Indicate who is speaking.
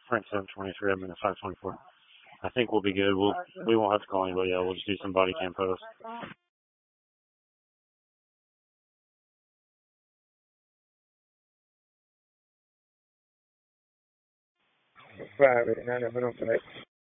Speaker 1: Frank 723. I'm in a 524. I think we'll be good. We won't have to call anybody else. We'll just do some body cam posts.
Speaker 2: Private, not a middle flight.